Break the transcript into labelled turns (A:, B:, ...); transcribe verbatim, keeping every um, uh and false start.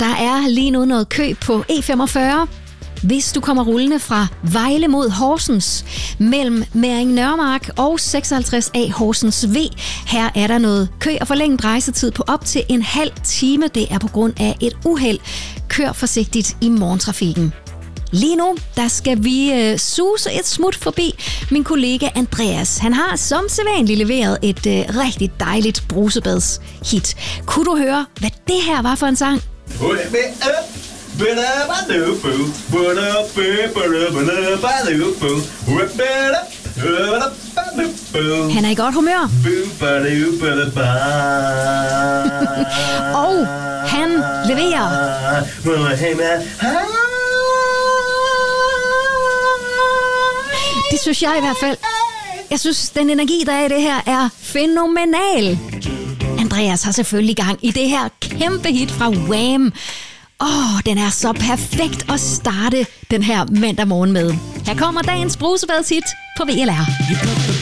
A: der er lige nu noget kø på E femogfyrre. Hvis du kommer rullende fra Vejle mod Horsens, mellem Mæring Nørremark og seksoghalvtreds A Horsens V, her er der noget kø og forlænget rejsetid på op til en halv time. Det er på grund af et uheld. Kør forsigtigt i morgentrafikken. Lige nu, der skal vi øh, suse et smut forbi min kollega Andreas. Han har som sædvanligt leveret et øh, rigtig dejligt brusebadshit. Kunne du høre, hvad det her var for en sang? Han er i godt humør. Og han leverer. Det synes jeg i hvert fald. Jeg synes, den energi, der er i det her, er fænomenal. Andreas har selvfølgelig gang i det her kæmpe hit fra Wham. Åh, oh, den er så perfekt at starte den her mandag morgen med. Her kommer dagens brusebadshit på V L R.